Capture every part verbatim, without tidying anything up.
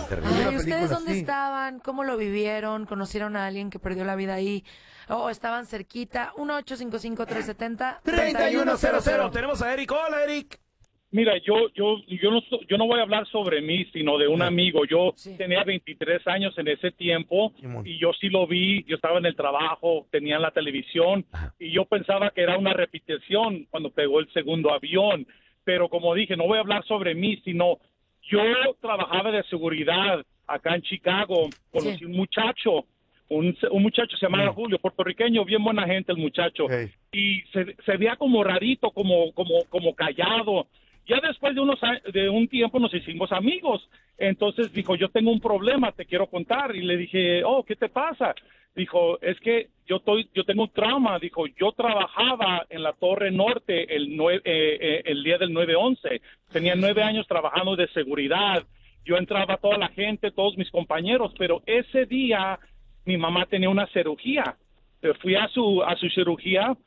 terrible. Ay, ¿ustedes dónde así. estaban? ¿Cómo lo vivieron? ¿Conocieron a alguien que perdió la vida ahí? ¿O estaban cerquita? uno ocho cinco cinco, tres siete cero, tres uno cero cero. Tenemos a Eric. Hola, Eric. Mira, yo yo yo no so- yo no voy a hablar sobre mí, sino de un amigo. Yo Sí. tenía veintitrés años en ese tiempo Simón. y yo sí lo vi. Yo estaba en el trabajo, tenía la televisión y yo pensaba que era una repetición cuando pegó el segundo avión. Pero como dije, no voy a hablar sobre mí, sino yo trabajaba de seguridad acá en Chicago. Conocí Sí. un muchacho, un, un muchacho se llamaba Mm. Julio, puertorriqueño, bien buena gente el muchacho. Hey. Y se, se veía como rarito, como como como callado. Ya después de unos a- de un tiempo nos hicimos amigos. Entonces dijo, yo tengo un problema, te quiero contar. Y le dije, oh, ¿qué te pasa? Dijo, es que yo estoy, yo tengo un trauma. Dijo, yo trabajaba en la Torre Norte el nue- eh, eh, el día del nueve once. Tenía nueve años trabajando de seguridad. Yo entraba toda la gente, todos mis compañeros, pero ese día mi mamá tenía una cirugía. Eh, Fui a su a su cirugía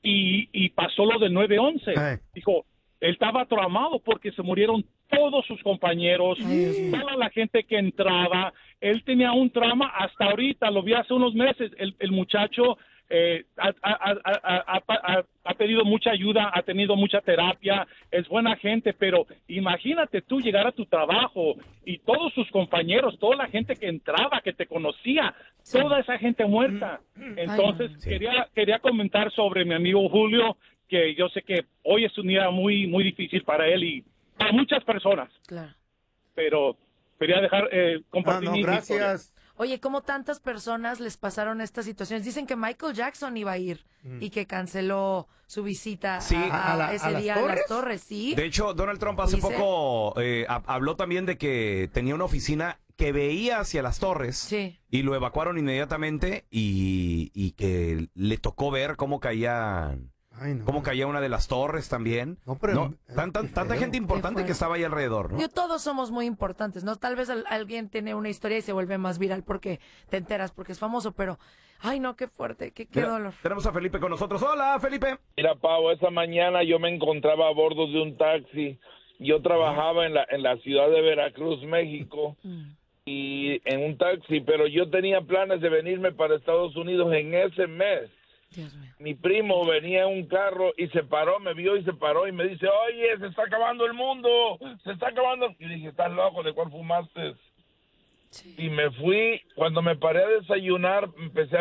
y, y pasó lo del nueve once. Ay. Dijo, él estaba traumado porque se murieron todos sus compañeros, toda la gente que entraba. Él tenía un trauma hasta ahorita, lo vi hace unos meses. El, el muchacho eh, ha, ha- ha- ha- ha- ha pedido mucha ayuda, ha tenido mucha terapia, es buena gente, pero imagínate tú llegar a tu trabajo y todos sus compañeros, toda la gente que entraba, que te conocía, toda esa gente muerta. Entonces, no. Sí. quería, quería comentar sobre mi amigo Julio, que yo sé que hoy es un día muy, muy difícil para él y para muchas personas, Claro. pero quería dejar, eh, Ah, compartir no, mi historia. gracias. Oye, ¿cómo tantas personas les pasaron estas situaciones? Dicen que Michael Jackson iba a ir y que canceló su visita Sí. a, ¿A la- ese a las día a las torres? torres, ¿sí? De hecho, Donald Trump hace Dice- poco eh, ha- habló también de que tenía una oficina que veía hacia las torres Sí. y lo evacuaron inmediatamente y, y que le tocó ver cómo caían. Ay, no. Cómo caía una de las torres también. No, pero- tan- tan- qué tanta feo. gente importante Qué que estaba ahí alrededor, ¿no? Yo, todos somos muy importantes, ¿no? Tal vez al- alguien tiene una historia y se vuelve más viral porque te enteras, porque es famoso, pero, ay, no, qué fuerte, qué, qué Mira, dolor. Tenemos a Felipe con nosotros. Hola, Felipe. Mira, Pau, esa mañana yo me encontraba a bordo de un taxi. Yo trabajaba en la, en la ciudad de Veracruz, México, Mm. y en un taxi, pero yo tenía planes de venirme para Estados Unidos en ese mes. Dios mío. Mi primo venía en un carro y se paró, me vio y se paró y me dice, oye, se está acabando el mundo, se está acabando. Y dije, ¿estás loco? ¿De cuál fumaste? Sí. Y me fui, cuando me paré a desayunar, empecé a